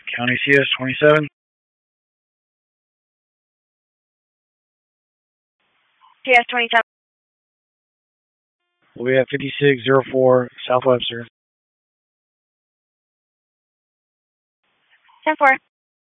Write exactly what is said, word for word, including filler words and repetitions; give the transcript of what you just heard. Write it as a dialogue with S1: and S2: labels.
S1: County C S twenty-seven.
S2: C S twenty-seven.
S1: We'll be at fifty-six oh four South Webster.
S2: ten four.